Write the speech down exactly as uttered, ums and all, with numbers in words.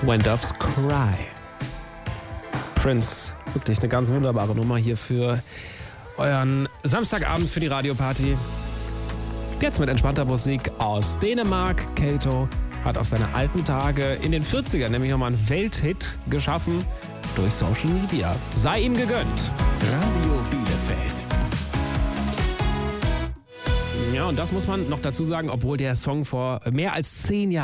When Doves Cry. Prince, wirklich eine ganz wunderbare Nummer hier für euren Samstagabend für die Radioparty. Jetzt mit entspannter Musik aus Dänemark. Kato hat auf seine alten Tage in den vierzigern nämlich nochmal einen Welthit geschaffen durch Social Media. Sei ihm gegönnt. Radio Bielefeld. Ja, und das muss man noch dazu sagen, obwohl der Song vor mehr als zehn Jahren